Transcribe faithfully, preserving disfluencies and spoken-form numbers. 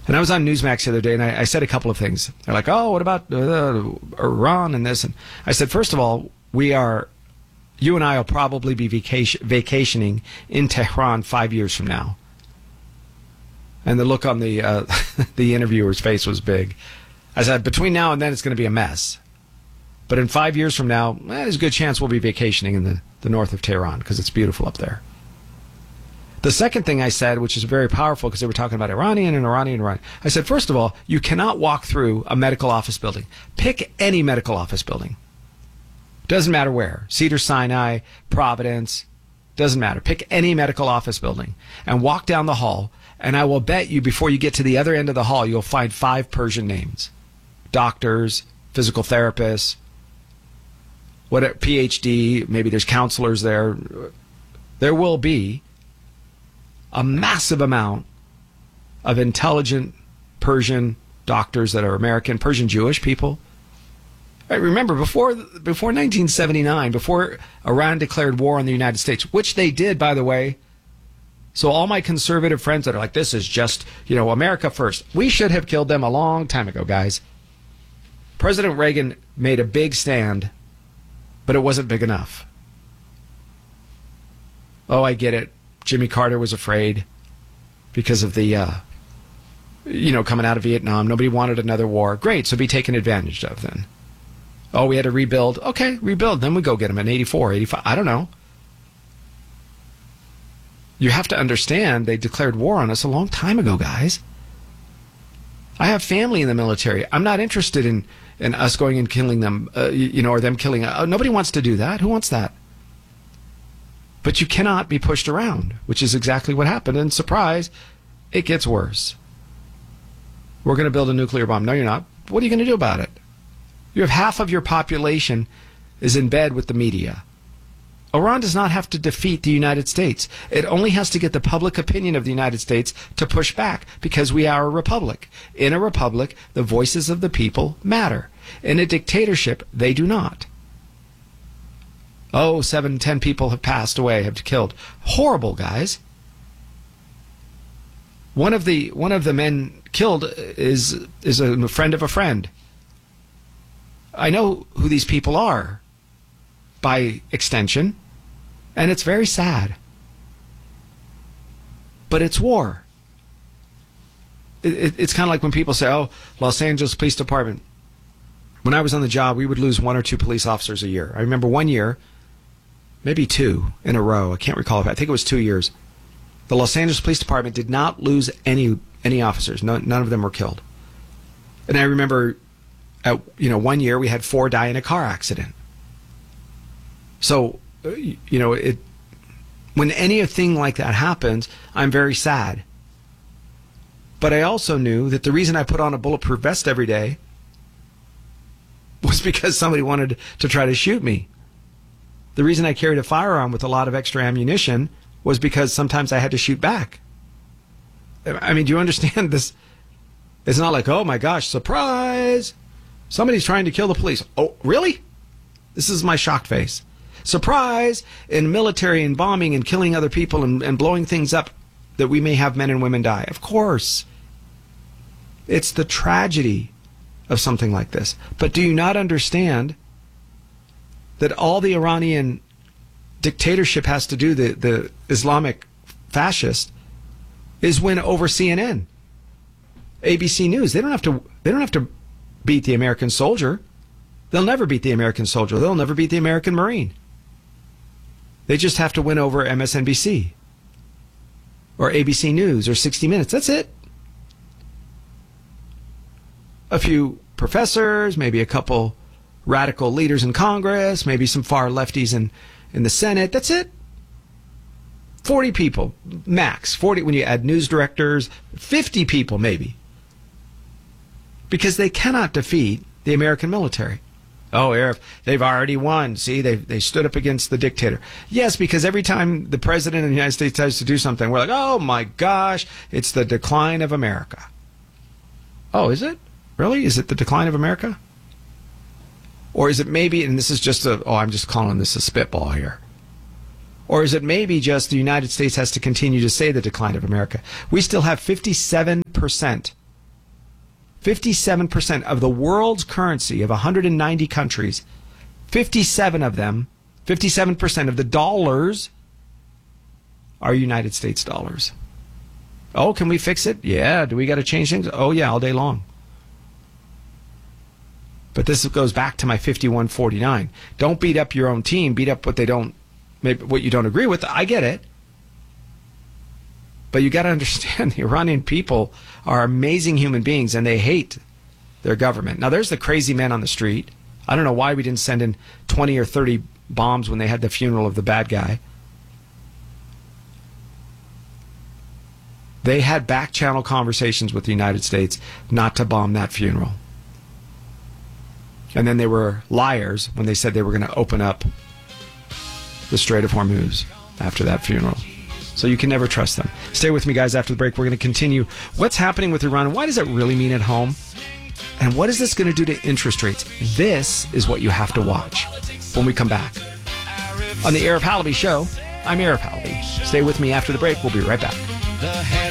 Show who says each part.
Speaker 1: And I was on Newsmax the other day, and I, I said a couple of things. They're like, oh, what about uh, Iran and this? And I said, first of all, we are, you and I will probably be vacation, vacationing in Tehran five years from now. And the look on the uh, the interviewer's face was big. I said, between now and then, it's going to be a mess. But in five years from now, eh, there's a good chance we'll be vacationing in the, the north of Tehran because it's beautiful up there. The second thing I said, which is very powerful because they were talking about Iranian and Iranian and Iranian. I said, first of all, you cannot walk through a medical office building. Pick any medical office building. Doesn't matter where. Cedars-Sinai, Providence, doesn't matter. Pick any medical office building and walk down the hall, and I will bet you before you get to the other end of the hall, you'll find five Persian names. Doctors, physical therapists, what P H D, maybe there's counselors there. There will be a massive amount of intelligent Persian doctors that are American, Persian Jewish people. Right, remember, before before nineteen seventy-nine, before Iran declared war on the United States, which they did, by the way. So all my conservative friends that are like, this is just, you know, America first. We should have killed them a long time ago, guys. President Reagan made a big stand, but it wasn't big enough. Oh, I get it. Jimmy Carter was afraid because of the, uh, you know, coming out of Vietnam. Nobody wanted another war. Great, so be taken advantage of then. Oh, we had to rebuild. Okay, rebuild. Then we go get them in eighty-four, eighty-five. I don't know. You have to understand they declared war on us a long time ago, guys. I have family in the military. I'm not interested in, in us going and killing them, uh, you, you know, or them killing. Uh, nobody wants to do that. Who wants that? But you cannot be pushed around, which is exactly what happened. And surprise, it gets worse. We're going to build a nuclear bomb. No, you're not. What are you going to do about it? You have half of your population is in bed with the media. Iran does not have to defeat the United States. It only has to get the public opinion of the United States to push back because we are a republic. In a republic, the voices of the people matter. In a dictatorship, they do not. Oh, seven, ten people have passed away, have killed. Horrible, guys. One of the one of the men killed is is a friend of a friend. I know who these people are, by extension, and it's very sad. But it's war. It, it, it's kind of like when people say, oh, Los Angeles Police Department. When I was on the job, we would lose one or two police officers a year. I remember one year, maybe two in a row. I can't recall. I think it was two years. The Los Angeles Police Department did not lose any any officers. No, none of them were killed. And I remember, at, you know, one year we had four die in a car accident. So, you know, it when anything like that happens, I'm very sad. But I also knew that the reason I put on a bulletproof vest every day was because somebody wanted to try to shoot me. The reason I carried a firearm with a lot of extra ammunition was because sometimes I had to shoot back. I mean, do you understand this? It's not like, oh my gosh, surprise! Somebody's trying to kill the police. Oh, really? This is my shocked face. Surprise! In military and bombing and killing other people and, and blowing things up that we may have men and women die. Of course. It's the tragedy of something like this. But do you not understand that all the Iranian dictatorship has to do, the, the Islamic fascist, is win over C N N, A B C News. They don't have to. They don't have to beat the American soldier. They'll never beat the American soldier. They'll never beat the American Marine. They just have to win over M S N B C or A B C News or sixty minutes. That's it. A few professors, maybe a couple radical leaders in Congress, maybe some far lefties in, in the Senate. That's it. forty people, max. forty when you add news directors, fifty people maybe. Because they cannot defeat the American military. Oh, Arif, they've already won. See, they they stood up against the dictator. Yes, because every time the president of the United States tries to do something, we're like, oh my gosh, it's the decline of America. Oh, is it? Really? Is it the decline of America? Or is it maybe, and this is just a, oh, I'm just calling this a spitball here. Or is it maybe just the United States has to continue to say the decline of America? We still have fifty-seven percent fifty-seven percent of the world's currency of one hundred ninety countries, fifty-seven of them, fifty-seven percent of the dollars are United States dollars. Oh, can we fix it? Yeah. Do we got to change things? Oh, yeah, all day long. But this goes back to my fifty-one forty-nine. Don't beat up your own team. Beat up what they don't, maybe what you don't agree with. I get it. But you got to understand, the Iranian people are amazing human beings, and they hate their government. Now, there's the crazy men on the street. I don't know why we didn't send in twenty or thirty bombs when they had the funeral of the bad guy. They had back-channel conversations with the United States not to bomb that funeral. And then they were liars when they said they were going to open up the Strait of Hormuz after that funeral. So you can never trust them. Stay with me, guys. After the break, we're going to continue what's happening with Iran and why does it really mean at home? And what is this going to do to interest rates? This is what you have to watch when we come back. On the Arif Halaby Show, I'm Arif Halaby. Stay with me after the break. We'll be right back.
Speaker 2: The